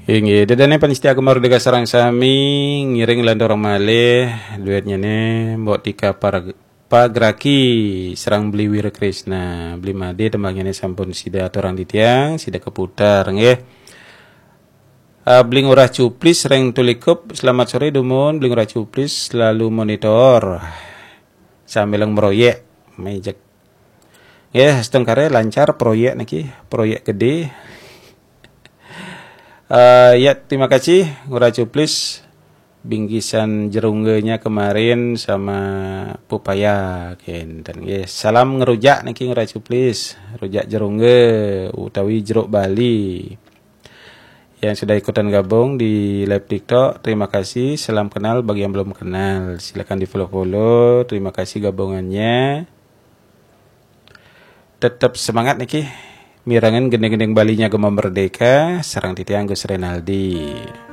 Ingi dadane panistia merdeka sarang sami ngiring lando orang malih duetnya nih mbok tika pagraki serang beli wir Krishna beli made tembangnya nih sampun sida aturang di tiang sida keputar nggih. Bling ora cuplis reng tulikup selamat sore dumun bling ora cuplis selalu monitor sambil meroyek mejek ya setengah kare lancar proyek niki proyek gede. Ya terima kasih ora cuplis bingkisan jerunggenya kemarin sama pupaya dan ya salam ngerujak niki ora cuplis rujak jerungge utawi jeruk Bali. Yang sudah ikutan gabung di live TikTok, terima kasih. Salam kenal bagi yang belum kenal. Silakan di follow. Terima kasih gabungannya. Tetap semangat niki. Mirangan gendeng-gendeng Balinya Gema Merdeka, sarang titiang Gus Renaldi.